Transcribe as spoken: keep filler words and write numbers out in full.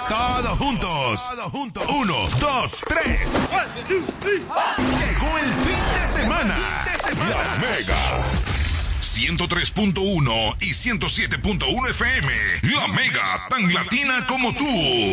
Todos juntos. Todos juntos. Uno, dos, tres. Llegó el fin de semana. La Mega. ciento tres punto uno y ciento siete punto uno F M. La Mega, tan latina como tú.